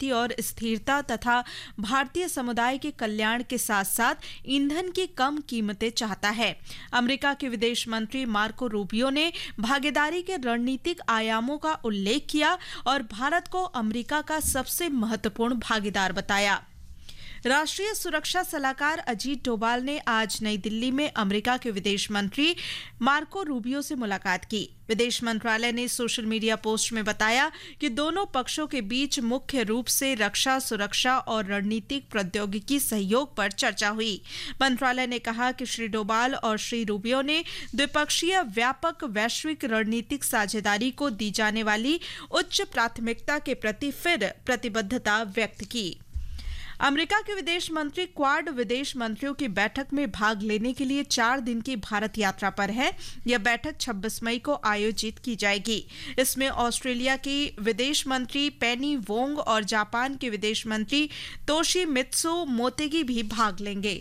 शांति और स्थिरता तथा भारतीय समुदाय के कल्याण के साथ साथ ईंधन की कम कीमतें चाहता है। अमेरिका के विदेश मंत्री मार्को रूबियो ने भागीदारी के रणनीतिक आयामों का उल्लेख किया और भारत को अमेरिका का सबसे महत्वपूर्ण भागीदार बताया। राष्ट्रीय सुरक्षा सलाहकार अजीत डोभाल ने आज नई दिल्ली में अमेरिका के विदेश मंत्री मार्को रूबियो से मुलाकात की। विदेश मंत्रालय ने सोशल मीडिया पोस्ट में बताया कि दोनों पक्षों के बीच मुख्य रूप से रक्षा, सुरक्षा और रणनीतिक प्रौद्योगिकी सहयोग पर चर्चा हुई। मंत्रालय ने कहा कि श्री डोभाल और श्री रूबियो ने द्विपक्षीय व्यापक वैश्विक रणनीतिक साझेदारी को दी जाने वाली उच्च प्राथमिकता के प्रति फिर प्रतिबद्धता व्यक्त की। अमेरिका के विदेश मंत्री क्वाड विदेश मंत्रियों की बैठक में भाग लेने के लिए 4 दिन की भारत यात्रा पर है। यह बैठक 26 मई को आयोजित की जाएगी। इसमें ऑस्ट्रेलिया की विदेश मंत्री पेनी वोंग और जापान के विदेश मंत्री तोशिमित्सु मोतेगी भी भाग लेंगे।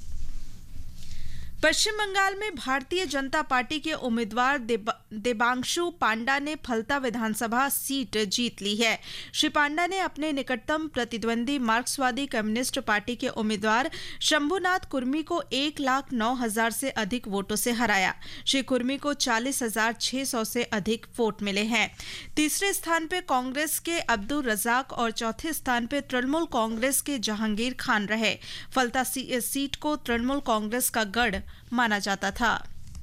पश्चिम बंगाल में भारतीय जनता पार्टी के उम्मीदवार देबांशु पांडा ने फलता विधानसभा सीट जीत ली है। श्री पांडा ने अपने निकटतम प्रतिद्वंदी मार्क्सवादी कम्युनिस्ट पार्टी के उम्मीदवार शंभुनाथ कुर्मी को 1,09,000 से अधिक वोटों से हराया। श्री कुर्मी को 40,600 से अधिक वोट मिले हैं। तीसरे स्थान पर कांग्रेस के अब्दुल रजाक और चौथे स्थान पर तृणमूल कांग्रेस के जहांगीर खान रहे। फलता सीट को तृणमूल कांग्रेस का गढ़ माना जाता था।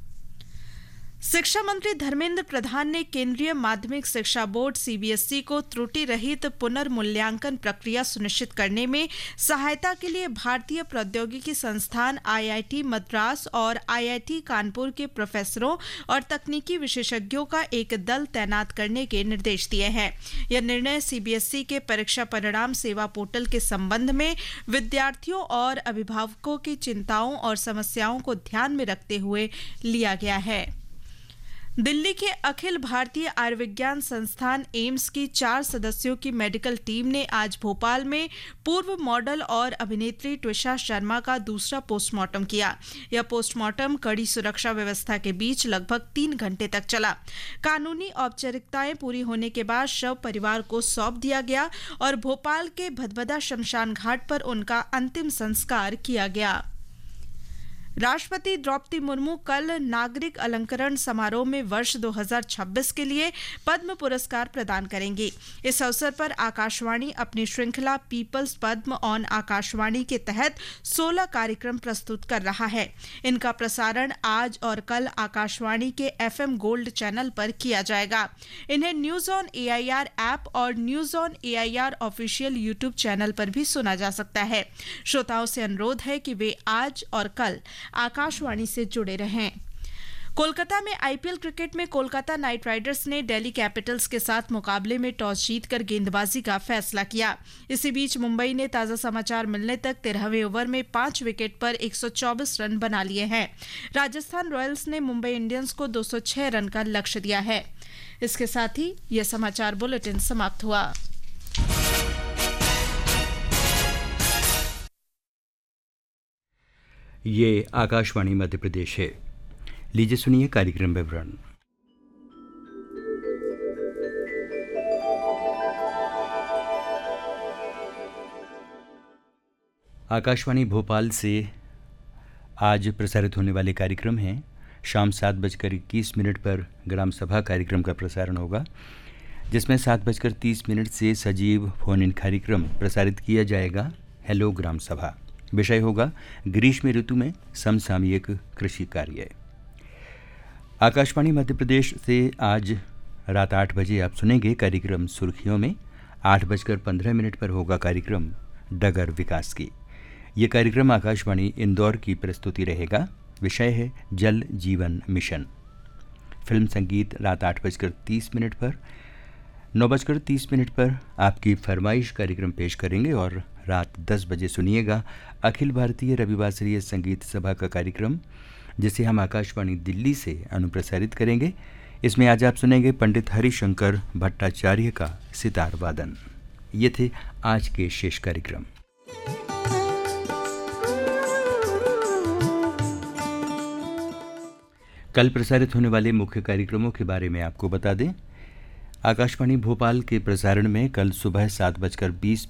शिक्षा मंत्री धर्मेंद्र प्रधान ने केंद्रीय माध्यमिक शिक्षा बोर्ड सीबीएसई को त्रुटि रहित पुनर्मूल्यांकन प्रक्रिया सुनिश्चित करने में सहायता के लिए भारतीय प्रौद्योगिकी संस्थान आईआईटी मद्रास और आईआईटी कानपुर के प्रोफेसरों और तकनीकी विशेषज्ञों का एक दल तैनात करने के निर्देश दिए हैं। यह निर्णय सीबीएसई के परीक्षा परिणाम सेवा पोर्टल के संबंध में विद्यार्थियों और अभिभावकों की चिंताओं और समस्याओं को ध्यान में रखते हुए लिया गया है। दिल्ली के अखिल भारतीय आयुर्विज्ञान संस्थान एम्स की 4 सदस्यों की मेडिकल टीम ने आज भोपाल में पूर्व मॉडल और अभिनेत्री ट्विशा शर्मा का दूसरा पोस्टमार्टम किया। यह पोस्टमार्टम कड़ी सुरक्षा व्यवस्था के बीच लगभग 3 घंटे तक चला। कानूनी औपचारिकताएं पूरी होने के बाद शव परिवार को सौंप दिया गया और भोपाल के भदभदा शमशान घाट पर उनका अंतिम संस्कार किया गया। राष्ट्रपति द्रौपदी मुर्मू कल नागरिक अलंकरण समारोह में वर्ष 2026 के लिए पद्म पुरस्कार प्रदान करेंगी। इस अवसर पर आकाशवाणी अपनी श्रृंखला पीपल्स पद्म ऑन आकाशवाणी के तहत 16 कार्यक्रम प्रस्तुत कर रहा है। इनका प्रसारण आज और कल आकाशवाणी के एफएम गोल्ड चैनल पर किया जाएगा। इन्हें न्यूज ऑन एआईआर ऐप और news on AIR official YouTube channel पर भी सुना जा सकता है। श्रोताओं से अनुरोध है कि वे आज और कल आकाशवाणी से जुड़े रहें। कोलकाता में आईपीएल क्रिकेट में कोलकाता नाइट राइडर्स ने दिल्ली कैपिटल्स के साथ मुकाबले में टॉस जीतकर गेंदबाजी का फैसला किया। इसी बीच मुंबई ने ताजा समाचार मिलने तक 13वें ओवर में 5 विकेट पर 124 रन बना लिए हैं। राजस्थान रॉयल्स ने मुंबई इंडियंस को 206 रन का लक्ष्य दिया है। इसके साथ ही यह समाचार बुलेटिन समाप्त हुआ। ये आकाशवाणी मध्य प्रदेश है। लीजिए सुनिए कार्यक्रम विवरण। आकाशवाणी भोपाल से आज प्रसारित होने वाले कार्यक्रम हैं। शाम 7:21 पर ग्राम सभा कार्यक्रम का प्रसारण होगा, जिसमें 7:30 से सजीव फोन इन कार्यक्रम प्रसारित किया जाएगा। हेलो ग्राम सभा विषय होगा ग्रीष्म ऋतु में समसामयिक कृषि कार्य। आकाशवाणी मध्य प्रदेश से आज रात 8 बजे आप सुनेंगे कार्यक्रम सुर्खियों में। 8:15 पर होगा कार्यक्रम डगर विकास की। ये कार्यक्रम आकाशवाणी इंदौर की प्रस्तुति रहेगा। विषय है जल जीवन मिशन। फिल्म संगीत रात 8:30 पर। 9:30 पर आपकी फरमाइश कार्यक्रम पेश करेंगे और रात 10 बजे सुनिएगा अखिल भारतीय रविवासरीय संगीत सभा का कार्यक्रम, जिसे हम आकाशवाणी दिल्ली से अनुप्रसारित करेंगे। इसमें आज आप सुनेंगे पंडित हरिशंकर भट्टाचार्य का सितार वादन। ये थे आज के शेष कार्यक्रम। कल प्रसारित होने वाले मुख्य कार्यक्रमों के बारे में आपको बता दें। आकाशवाणी भोपाल के प्रसारण में कल सुबह 7:20